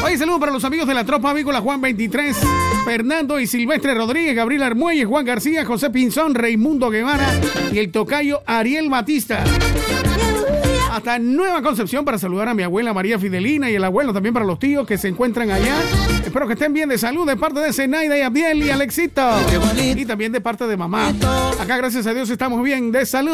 Oye, saludos para los amigos de la tropa avícola Juan 23, Fernando y Silvestre Rodríguez, Gabriel Armuelles, Juan García, José Pinzón, Raimundo Guevara y el tocayo Ariel Batista. Hasta Nueva Concepción para saludar a mi abuela María Fidelina y el abuelo, también para los tíos que se encuentran allá. Espero que estén bien de salud de parte de Zenaida y Abdiel y Alexito. Y también de parte de mamá. Acá, gracias a Dios, estamos bien de salud.